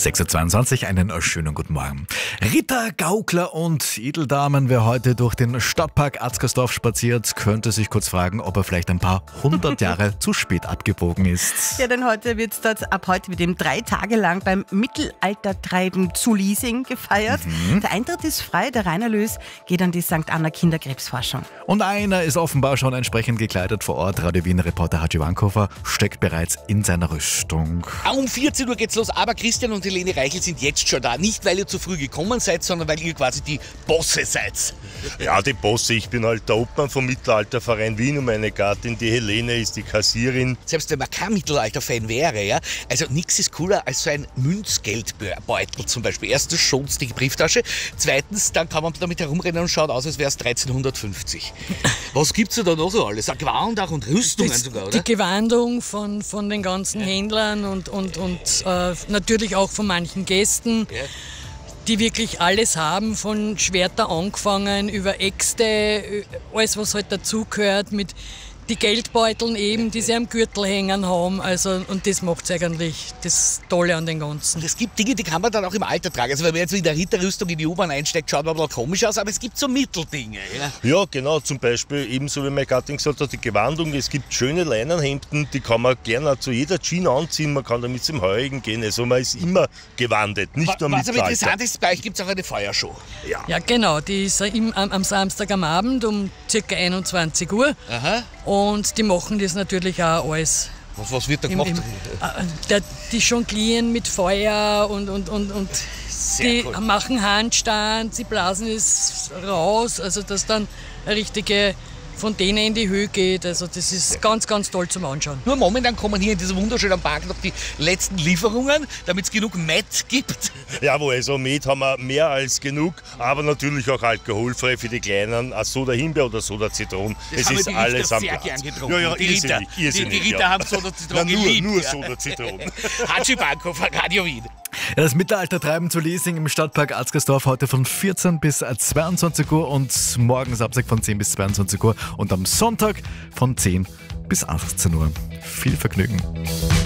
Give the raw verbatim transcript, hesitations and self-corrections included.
sechs Uhr zweiundzwanzig, einen schönen guten Morgen. Ritter, Gaukler und Edeldamen, wer heute durch den Stadtpark Atzgersdorf spaziert, könnte sich kurz fragen, ob er vielleicht ein paar hundert Jahre zu spät abgebogen ist. Ja, denn heute wird es dort ab heute mit dem drei Tage lang beim Mittelaltertreiben zu Liesing gefeiert. Mhm. Der Eintritt ist frei, der Reinerlös geht an die Sankt Anna Kinderkrebsforschung. Und einer ist offenbar schon entsprechend gekleidet vor Ort. Radio Wien-Reporter Haji Wankofer steckt bereits in seiner Rüstung. Um vierzehn Uhr geht's los, aber Christian und Helene Reichel sind jetzt schon da. Nicht, weil ihr zu früh gekommen seid, sondern weil ihr quasi die Bosse seid. Ja, die Bosse. Ich bin halt der Obmann vom Mittelalterverein Wien und meine Gattin, die Helene, ist die Kassierin. Selbst wenn man kein Mittelalter-Fan wäre, ja, also nichts ist cooler als so ein Münzgeldbeutel zum Beispiel. Erstens schonst die Brieftasche, zweitens, dann kann man damit herumrennen und schaut aus, als wäre es dreizehnhundertfünfzig. Was gibt's da noch so alles? Ein Gewand auch und Rüstungen das, sogar, oder? Die Gewandung von, von den ganzen ja. Händlern und, und, und äh, natürlich auch von manchen Gästen. Ja. Die wirklich alles haben, von Schwerter angefangen, über Äxte, alles was halt dazugehört, mit die Geldbeuteln eben, die sie am Gürtel hängen haben. Also, und das macht eigentlich das Tolle an den Ganzen. Und es gibt Dinge, die kann man dann auch im Alter tragen. Also wenn man jetzt in der Ritterrüstung in die U-Bahn einsteigt, schaut man mal komisch aus, aber es gibt so Mitteldinge. Ja, ja genau, zum Beispiel ebenso wie meine Gattin gesagt hat, die Gewandung. Es gibt schöne Leinenhemden, die kann man gerne zu jeder Jeans anziehen, man kann damit zum Heurigen gehen. Also man ist immer gewandet, nicht nur Was Mittelalter. aber interessant ist, bei euch gibt es auch eine Feuershow. Ja, ja genau, die ist am, am Samstag am Abend um ca. einundzwanzig Uhr. Aha. Und die machen das natürlich auch alles. Was, was wird da gemacht? Im, im, der, die jonglieren mit Feuer und, und, und, und die cool. machen Handstand, sie blasen es raus, also dass dann eine richtige Fontäne in die Höhe geht. Also das ist ganz, ganz toll zum Anschauen. Nur momentan kommen hier in diesem wunderschönen Park noch die letzten Lieferungen, damit es genug Met gibt. Jawohl, also Met haben wir mehr als genug, aber natürlich auch alkoholfrei für die Kleinen, eine Soda Himbeer oder Soda Zitron. Das es haben ist die alles am sehr Platz. Gern getrunken. Ja, ja, die Ritter, irrsinnig, irrsinnig, die, die Ritter ja. haben Soda Zitron Na, nur, geliebt. nur ja. Soda Zitron. Haji Wankofer, Radio Wien. Ja, das Mittelaltertreiben zu Liesing im Stadtpark Atzgersdorf heute von vierzehn bis zweiundzwanzig Uhr und morgen Samstag von zehn bis zweiundzwanzig Uhr und am Sonntag von zehn bis achtzehn Uhr. Viel Vergnügen.